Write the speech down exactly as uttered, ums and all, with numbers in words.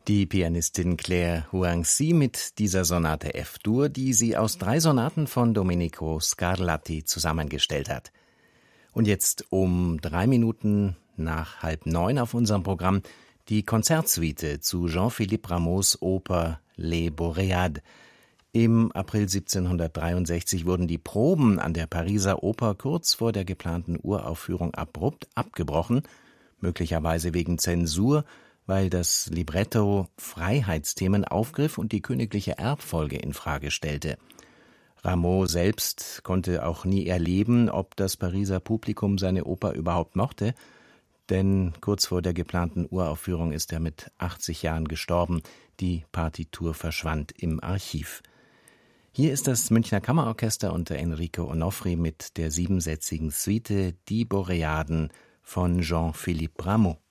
Die Pianistin Claire Hoang-Sy mit dieser Sonate F-Dur, die sie aus drei Sonaten von Domenico Scarlatti zusammengestellt hat. Und jetzt um drei Minuten nach halb neun auf unserem Programm die Konzertsuite zu Jean-Philippe Rameaus Oper Les Boréades. Im April siebzehnhundertdreiundsechzig wurden die Proben an der Pariser Oper kurz vor der geplanten Uraufführung abrupt abgebrochen, möglicherweise wegen Zensur, weil das Libretto Freiheitsthemen aufgriff und die königliche Erbfolge in Frage stellte. Rameau selbst konnte auch nie erleben, ob das Pariser Publikum seine Oper überhaupt mochte, denn kurz vor der geplanten Uraufführung ist er mit achtzig Jahren gestorben. Die Partitur verschwand im Archiv. Hier ist das Münchner Kammerorchester unter Enrico Onofri mit der siebensätzigen Suite Die Boréaden von Jean-Philippe Rameau.